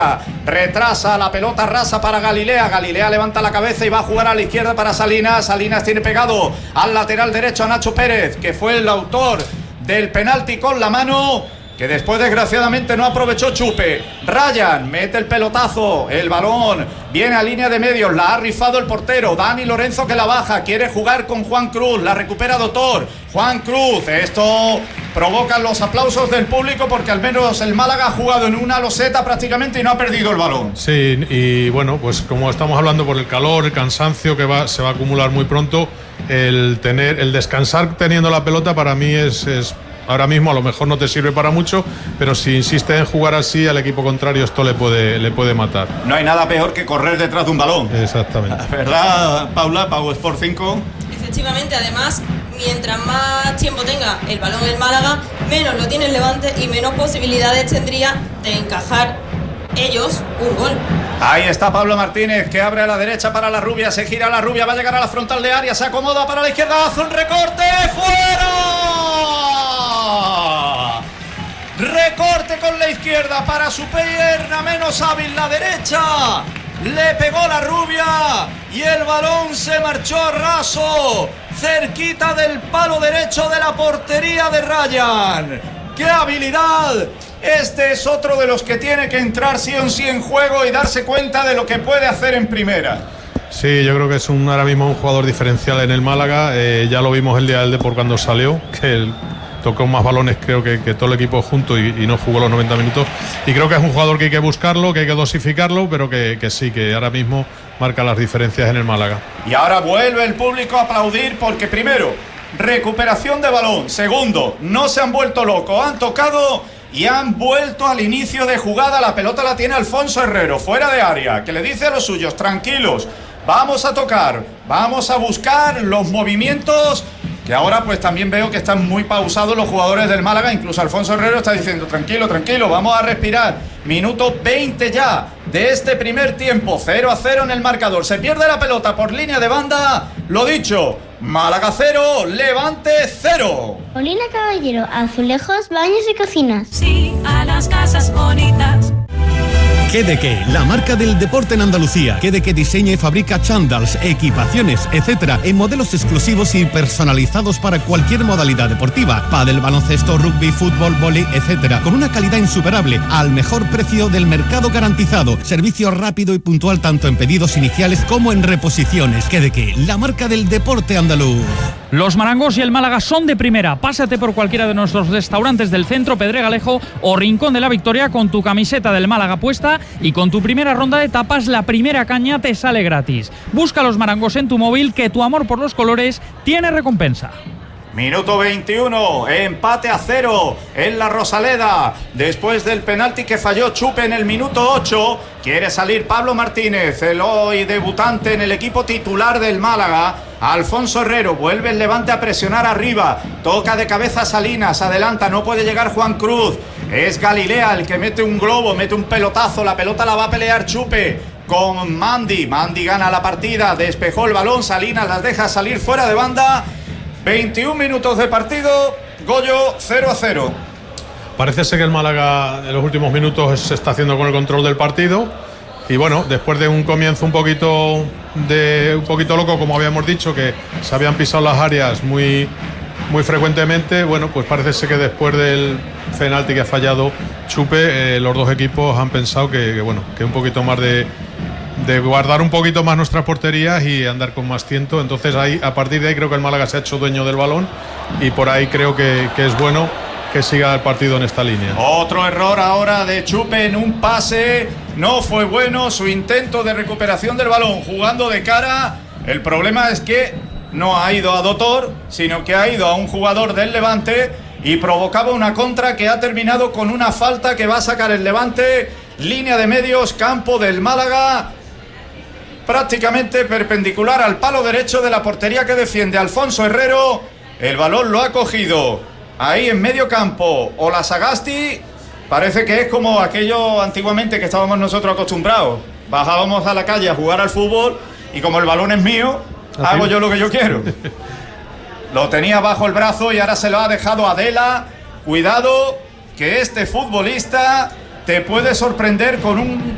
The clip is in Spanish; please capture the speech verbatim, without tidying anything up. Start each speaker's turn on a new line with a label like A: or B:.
A: Retrasa la pelota rasa para Galilea. Galilea levanta la cabeza y va a jugar a la izquierda para Salinas. Salinas tiene pegado al lateral derecho a Nacho Pérez, que fue el autor del penalti con la mano, que después desgraciadamente no aprovechó Chupe. Ryan mete el pelotazo, el balón viene a línea de medios, la ha rifado el portero Dani Lorenzo, que la baja, quiere jugar con Juan Cruz, la recupera Dotor. Juan Cruz, esto provoca los aplausos del público porque al menos el Málaga ha jugado en una loseta prácticamente y no ha perdido el balón.
B: Sí, y bueno, pues como estamos hablando por el calor, el cansancio que va, se va a acumular muy pronto, el tener, el descansar teniendo la pelota para mí es, es ahora mismo a lo mejor no te sirve para mucho, pero si insiste en jugar así al equipo contrario esto le puede, le puede matar.
A: No hay nada peor que correr detrás de un balón.
B: Exactamente.
A: ¿Verdad, Paula? Pau Sport cinco.
C: Efectivamente, además, mientras más tiempo tenga el balón el Málaga, menos lo tiene el Levante y menos posibilidades tendría de encajar ellos un gol.
A: Ahí está Pablo Martínez, que abre a la derecha para la Rubia, se gira la Rubia, va a llegar a la frontal de área, se acomoda para la izquierda, hace un recorte, ¡fuera! Recorte con la izquierda para su pierna menos hábil, la derecha. Le pegó la Rubia y el balón se marchó a raso, cerquita del palo derecho de la portería de Ryan. ¡Qué habilidad! Este es otro de los que tiene que entrar sí o sí en juego y darse cuenta de lo que puede hacer en primera.
B: Sí, yo creo que es un, ahora mismo un jugador diferencial en el Málaga. Eh, ya lo vimos el día del Depor cuando salió, que él tocó más balones creo que, que todo el equipo junto y, y no jugó los noventa minutos. Y creo que es un jugador que hay que buscarlo, que hay que dosificarlo, pero que, que sí, que ahora mismo marca las diferencias en el Málaga.
A: Y ahora vuelve el público a aplaudir porque primero, recuperación de balón. Segundo, no se han vuelto locos, han tocado y han vuelto al inicio de jugada. La pelota la tiene Alfonso Herrero, fuera de área, que le dice a los suyos, tranquilos, vamos a tocar, vamos a buscar los movimientos, que ahora pues también veo que están muy pausados los jugadores del Málaga. Incluso Alfonso Herrero está diciendo, tranquilo, tranquilo, vamos a respirar. Minuto veinte ya de este primer tiempo, cero a cero en el marcador. Se pierde la pelota por línea de banda, lo dicho, Málaga cero, Levante cero.
D: Molina Caballero, azulejos, baños y cocinas.
E: Sí, a las casas bonitas.
F: ¿Qué de qué? La marca del deporte en Andalucía. ¿Qué de qué diseña y fabrica chándals, equipaciones, etcétera, en modelos exclusivos y personalizados para cualquier modalidad deportiva? Pádel, baloncesto, rugby, fútbol, vóley, etcétera. Con una calidad insuperable, al mejor precio del mercado garantizado. Servicio rápido y puntual tanto en pedidos iniciales como en reposiciones. ¿Qué de qué? La marca del deporte andaluz.
G: Los Marangos y el Málaga son de primera. Pásate por cualquiera de nuestros restaurantes del centro, Pedregalejo o Rincón de la Victoria con tu camiseta del Málaga puesta y con tu primera ronda de tapas la primera caña te sale gratis. Busca los Marangos en tu móvil, que tu amor por los colores tiene recompensa.
A: Minuto veintiuno, empate a cero en la Rosaleda. Después del penalti que falló Chupe en el minuto ocho, quiere salir Pablo Martínez, el hoy debutante en el equipo titular del Málaga. Alfonso Herrero, vuelve el Levante a presionar arriba, toca de cabeza Salinas, adelanta, no puede llegar Juan Cruz. Es Galilea el que mete un globo, mete un pelotazo, la pelota la va a pelear Chupe con Mandy. Mandy gana la partida, despejó el balón, Salinas las deja salir fuera de banda. veintiún minutos de partido, Goyo cero a cero.
B: Parece ser que el Málaga en los últimos minutos se está haciendo con el control del partido y bueno, después de un comienzo un poquito de un poquito loco, como habíamos dicho, que se habían pisado las áreas muy, muy frecuentemente, bueno, pues parece ser que después del penalti que ha fallado Chupe, eh, los dos equipos han pensado que, que bueno, que un poquito más de de guardar un poquito más nuestras porterías y andar con más tiento. Entonces ahí, a partir de ahí creo que el Málaga se ha hecho dueño del balón y por ahí creo que, que es bueno que siga el partido en esta línea.
A: Otro error ahora de Chupe en un pase, no fue bueno su intento de recuperación del balón jugando de cara. El problema es que no ha ido a Dotor, sino que ha ido a un jugador del Levante y provocaba una contra que ha terminado con una falta que va a sacar el Levante. Línea de medios, campo del Málaga, prácticamente perpendicular al palo derecho de la portería que defiende Alfonso Herrero. El balón lo ha cogido ahí en medio campo Olasagasti. Parece que es como aquello antiguamente que estábamos nosotros acostumbrados. Bajábamos a la calle a jugar al fútbol y como el balón es mío, ¿así? Hago yo lo que yo quiero. Lo tenía bajo el brazo y ahora se lo ha dejado Adela. Cuidado, que este futbolista te puede sorprender con un